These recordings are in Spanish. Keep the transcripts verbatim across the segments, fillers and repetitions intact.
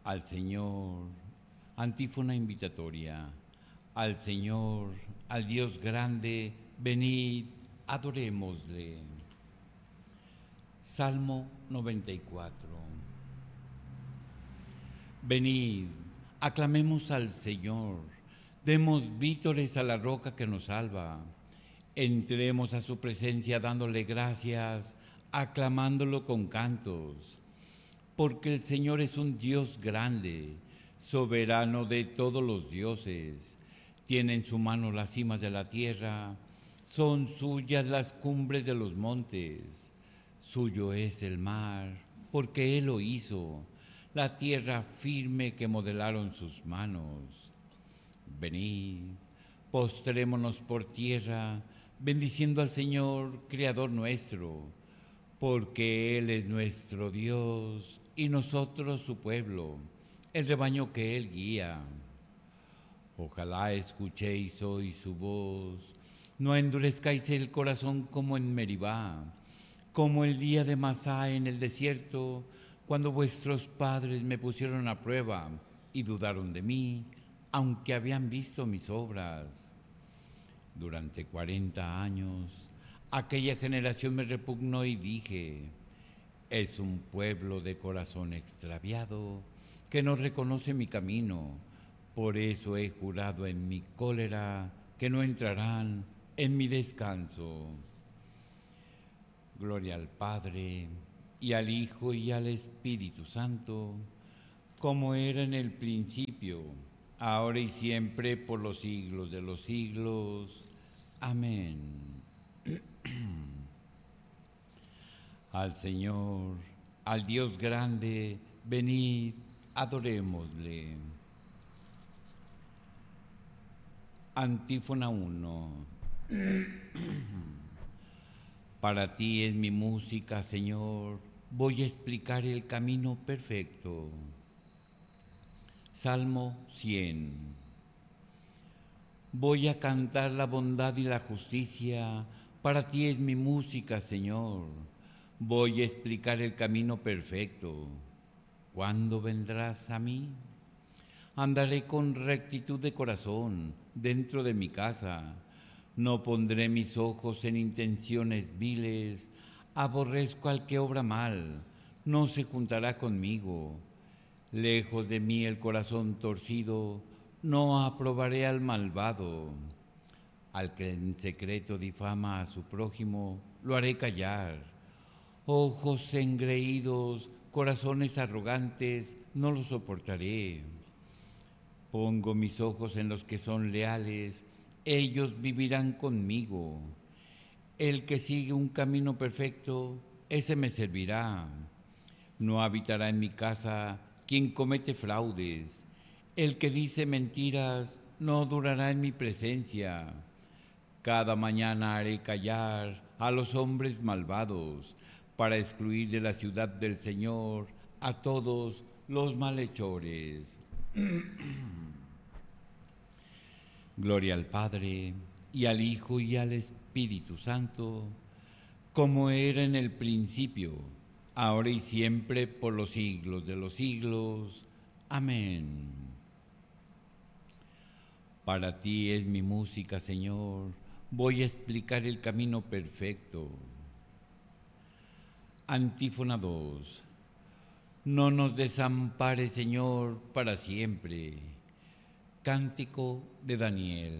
al Señor, antífona invitatoria, al Señor, al Dios grande, venid, adorémosle. Salmo noventa y cuatro. Venid, aclamemos al Señor, demos vítores a la roca que nos salva. Entremos a su presencia dándole gracias, aclamándolo con cantos. Porque el Señor es un Dios grande, soberano de todos los dioses. Tiene en su mano las cimas de la tierra, son suyas las cumbres de los montes. Suyo es el mar, porque Él lo hizo, la tierra firme que modelaron sus manos. Venid, postrémonos por tierra, bendiciendo al Señor, Creador nuestro, porque Él es nuestro Dios y nosotros su pueblo, el rebaño que Él guía. Ojalá escuchéis hoy su voz, no endurezcáis el corazón como en Meribá, como el día de Masá en el desierto, cuando vuestros padres me pusieron a prueba y dudaron de mí, aunque habían visto mis obras. Durante cuarenta años, aquella generación me repugnó y dije, es un pueblo de corazón extraviado que no reconoce mi camino. Por eso he jurado en mi cólera que no entrarán en mi descanso. Gloria al Padre, y al Hijo, y al Espíritu Santo, como era en el principio, ahora y siempre, por los siglos de los siglos. Amén. Al Señor, al Dios grande, venid, adorémosle. Antífona uno. Para ti es mi música, Señor, voy a explicar el camino perfecto. Salmo cien. Voy a cantar la bondad y la justicia, para ti es mi música, Señor. Voy a explicar el camino perfecto. ¿Cuándo vendrás a mí? Andaré con rectitud de corazón dentro de mi casa. No pondré mis ojos en intenciones viles. Aborrezco al que obra mal. No se juntará conmigo. Lejos de mí el corazón torcido. No aprobaré al malvado. Al que en secreto difama a su prójimo, lo haré callar. Ojos engreídos, corazones arrogantes, no los soportaré. Pongo mis ojos en los que son leales, ellos vivirán conmigo. El que sigue un camino perfecto, ese me servirá. No habitará en mi casa quien comete fraudes. El que dice mentiras no durará en mi presencia. Cada mañana haré callar a los hombres malvados, para excluir de la ciudad del Señor a todos los malhechores. Gloria al Padre, y al Hijo, y al Espíritu Santo, como era en el principio, ahora y siempre, por los siglos de los siglos. Amén. Para ti es mi música, Señor, voy a explicar el camino perfecto. Antífona dos. No nos desampares, Señor, para siempre. Cántico de Daniel.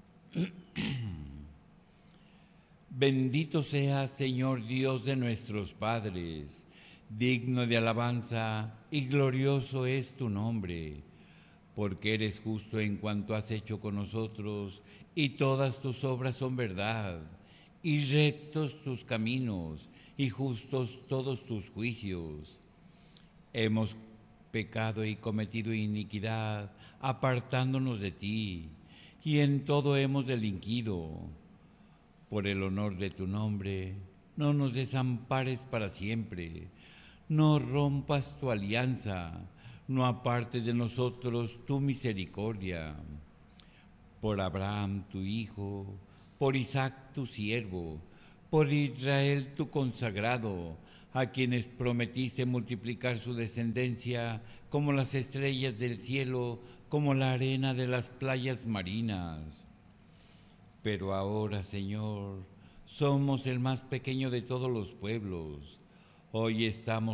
Bendito sea, Señor Dios de nuestros padres, digno de alabanza y glorioso es tu nombre, porque eres justo en cuanto has hecho con nosotros, y todas tus obras son verdad, y rectos tus caminos, y justos todos tus juicios. Hemos pecado y cometido iniquidad, apartándonos de ti, y en todo hemos delinquido. Por el honor de tu nombre, no nos desampares para siempre, no rompas tu alianza, no apartes de nosotros tu misericordia. Por Abraham tu hijo, por Isaac tu siervo, por Israel tu consagrado, a quienes prometiste multiplicar su descendencia como las estrellas del cielo, como la arena de las playas marinas. Pero ahora, Señor, somos el más pequeño de todos los pueblos. Hoy estamos